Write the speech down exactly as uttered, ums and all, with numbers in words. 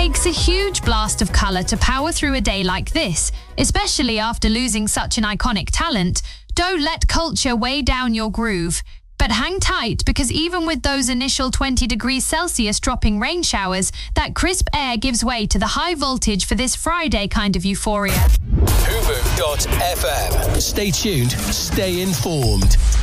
takes a huge blast of colour to power through a day like this, especially after losing such an iconic talent. Don't let culture weigh down your groove. But hang tight, because even with those initial twenty degrees Celsius dropping rain showers, that crisp air gives way to the high voltage for this Friday kind of euphoria. Hoover dot f m. Stay tuned, stay informed.